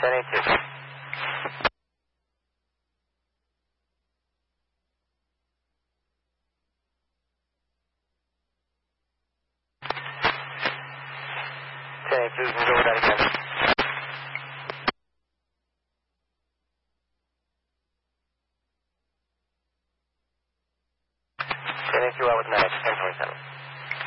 1082. You can go with that again. 1082 out with 9, 1027.